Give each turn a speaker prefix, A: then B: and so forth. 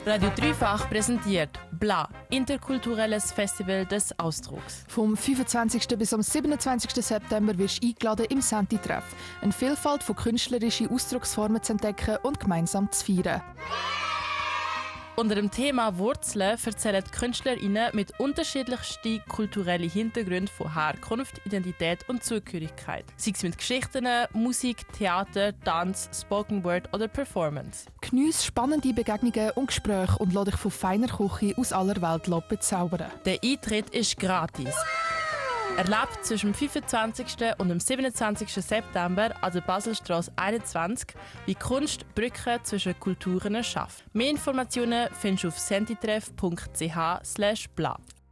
A: Radio Dreifach präsentiert Bla, interkulturelles Festival des Ausdrucks.
B: Vom 25. bis am 27. September wirst du eingeladen im Senti-Treff, eine Vielfalt von künstlerischen Ausdrucksformen zu entdecken und gemeinsam zu feiern.
A: Unter dem Thema Wurzeln erzählen die KünstlerInnen mit unterschiedlichsten kulturellen Hintergründen von Herkunft, Identität und Zugehörigkeit. Sei es mit Geschichten, Musik, Theater, Tanz, Spoken Word oder Performance.
B: Geniesse spannende Begegnungen und Gespräche und lass dich von feiner Küche aus aller Welt bezaubern.
A: Der Eintritt ist gratis. Erlebt zwischen dem 25. und dem 27. September an der Baselstrasse 21, wie Kunst Brücken zwischen Kulturen schafft. Mehr Informationen findest du auf sentitreff.ch/bla.